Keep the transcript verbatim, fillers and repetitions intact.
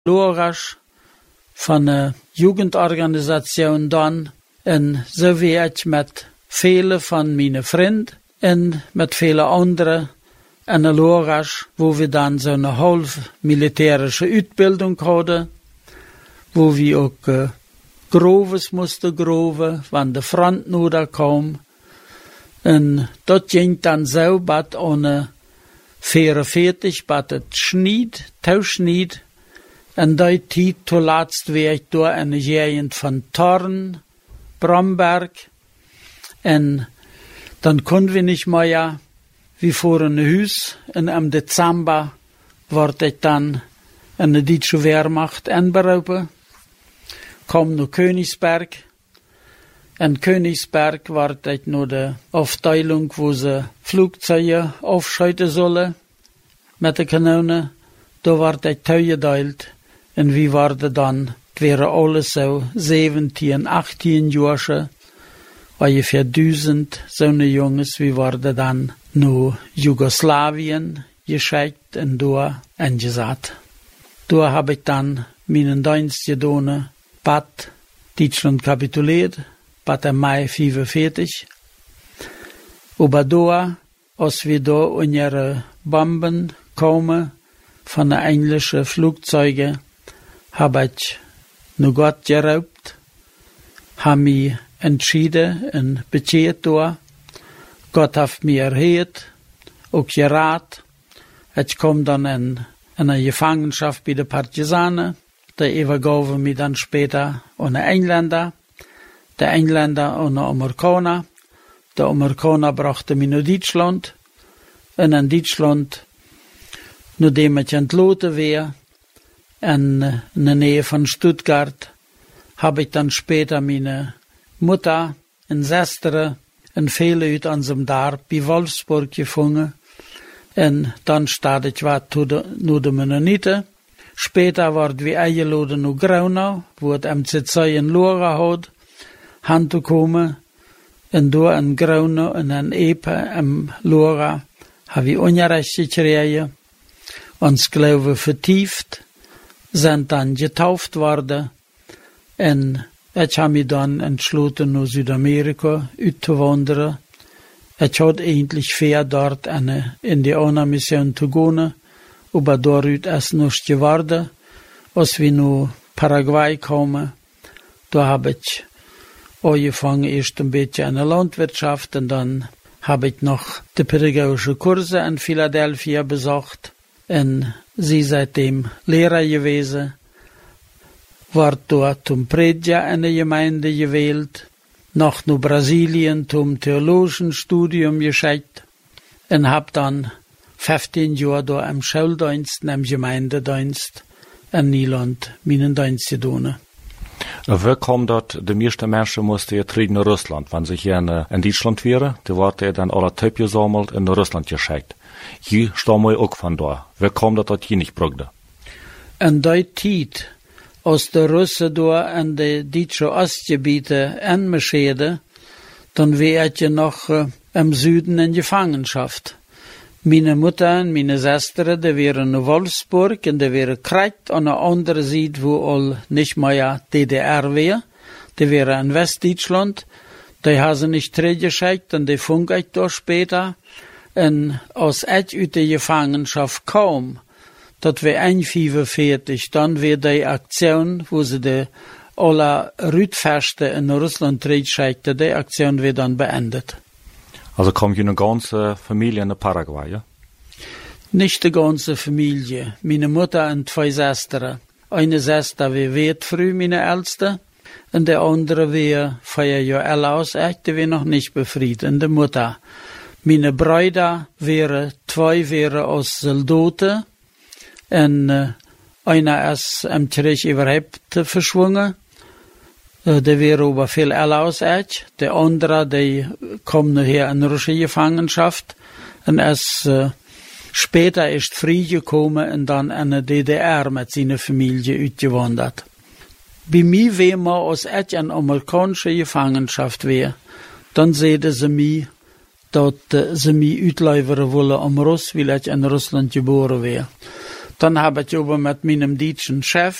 Lorach van de Jugendorganisation dan. En zo wie ik met vele van mijn vrienden en met vele anderen en een Lorach, wo we dan zo'n half militärische Uitbildung hadden, wo we ook uh, groves moesten groven, wanneer de front nodig kwam. En dat ging dan zo, dat aan vierenveertig, dat het schniet, touwschniet. En die tijd toelaatst weer ik door in de gegend van Thorn, Bromberg. En dan konden we niet meer, wie voor een huis. En im Dezember word ik dan in de Duitse Wehrmacht inberoepen. Kom naar Königsberg. In Königsberg word ik naar de afdeling wo ze vliegtuigen afschieten zullen met de kanonen. Daar word ik toegedeeld. En wie worden dan, het waren alles zo zeventien, achttien jaar, ongeveer duizend zo'n jongens, wie worden dan naar Jugoslawien geschikt en daar ingezet. Daar heb ik dan mijn dienst gedaan, wat Duitsland capituleert, wat in mei vijfenveertig. Maar daar, als we daar onder Bomben komen van de Englische vliegtuigen, habe ich nur Gott geraubt, habe mich entschieden und bekeert door. Gott hat mich erhört, auch geraten. Ich kom dann in, in eine Gefangenschaft bei den Partisanen. Die übergaben mich dann später an die Engländer. Die Engländer an die Amerikaner. Die Amerikaner brachten mich nach Deutschland. Und in Deutschland, nachdem ich entlassen war, in, in der Nähe von Stuttgart, habe ich dann später meine Mutter und Schwester und viele aus unserem Dorf bei Wolfsburg gefunden. Und dann starb ich was zu den Mennoniten. Später wurden wir eingeladen nach Graunau, wo es M C zwei in Lora hat, hinzukommen. Und da in Graunau und in Epe im Lora habe ich Unrecht gekriegt, uns Glaube vertieft, sind dann getauft worden. Und ich habe mich dann entschlossen, nach Südamerika auszuwandern. Ich hatte eigentlich vor, dort eine Indianermission zu gehen, aber dort ist nichts geworden. Als wir nach Paraguay kamen, da habe ich angefangen, erst ein bisschen in der Landwirtschaft und dann habe ich noch die pädagogischen Kurse in Philadelphia besucht und sie seitdem Lehrer gewesen. War dort zum Prediger in der Gemeinde gewählt, noch nach Brasilien zum theologischen Studium geschickt und hab dann fünfzehn Jahre da im Schuldienst, im Gemeindedienst in Niederland meinen Dienst getan. Wie kommt das, die meisten Menschen mussten ja treten in Russland, wenn sie hier in Deutschland wären, die wurden dann alle Typ gesammelt und in Russland geschickt. Hier stammen wir auch von da. Wie kommt das, dass hier nicht brauchte? In der Zeit, als die Russen da in die deutschen Ostgebiete einmarschieren, dann war ich ja noch äh, im Süden in Gefangenschaft. Meine Mutter und meine Schwester, die waren in Wolfsburg und die waren gekriegt an der anderen Seite, wo all nicht mehr D D R war. Die waren in Westdeutschland. Die haben sie nicht zurückgeschickt und die funk ich da später. Und als ich aus der Gefangenschaft kam, das war einundfünfzig, dann war die Aktion, wo sie die alle Rütfeste in Russland zurückschickten, die Aktion wird dann beendet. Also kommt eine ganze Familie in Paraguay, ja? Nicht die ganze Familie. Meine Mutter und zwei Schwestern. Eine Schwester war weit früh, meine Älteste, und der andere war vier Jahre älter als ich, die war noch nicht befreit, und die Mutter. Meine Brüder waren, zwei waren aus Soldaten, und äh, einer ist im Krieg überhaupt verschwungen. Äh, der wäre aber viel älter als ich. Der andere, der kommt nachher in russische Gefangenschaft und ist äh, später ist frei gekommen und dann in der D D R mit seiner Familie ausgewandert. Bei mir war man, als ich in amerikanische Gefangenschaft war, dann sehen sie mich, dass äh, sie mich ausliefern wollen am Russ, weil ich in Russland geboren war. Dann habe ich aber mit meinem deutschen Chef